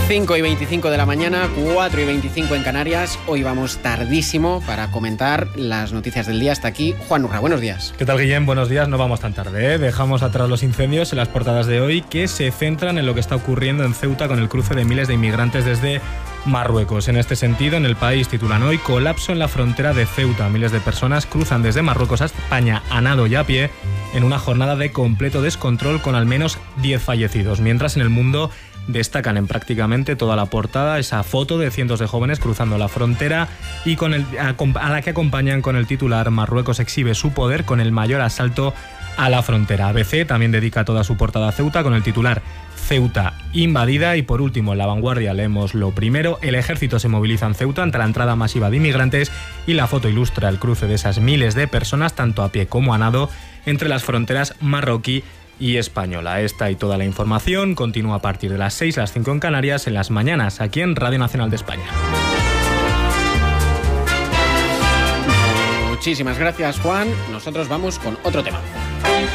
5:25 de la mañana, 4:25 en Canarias. Hoy vamos tardísimo para comentar las noticias del día. Hasta aquí, Juan Urra. Buenos días. ¿Qué tal, Guillem? Buenos días. No vamos tan tarde, ¿eh? Dejamos atrás los incendios en las portadas de hoy, que se centran en lo que está ocurriendo en Ceuta con el cruce de miles de inmigrantes desde Marruecos. En este sentido, en El País titulan hoy: colapso en la frontera de Ceuta. Miles de personas cruzan desde Marruecos a España a nado y a pie en una jornada de completo descontrol con al menos 10 fallecidos. Mientras en El Mundo destacan en prácticamente toda la portada esa foto de cientos de jóvenes cruzando la frontera y a la que acompañan con el titular: Marruecos exhibe su poder con el mayor asalto a la frontera. ABC también dedica toda su portada a Ceuta con el titular: Ceuta invadida. Y por último, en La Vanguardia leemos lo primero: el ejército se moviliza en Ceuta ante la entrada masiva de inmigrantes, y la foto ilustra el cruce de esas miles de personas, tanto a pie como a nado, entre las fronteras marroquí y española. Esta y toda la información continúa a partir de las 6, las 5 en Canarias, en las mañanas, aquí en Radio Nacional de España. Muchísimas gracias, Juan. Nosotros vamos con otro tema.